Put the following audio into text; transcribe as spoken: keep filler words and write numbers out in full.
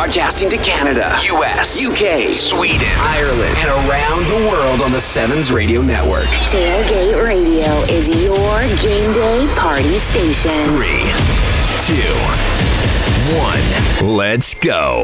Broadcasting to Canada, U S, U K, Sweden, Ireland, and around the world on the Sevens Radio Network. Tailgate Radio is your game day party station. Three, two, one, let's go.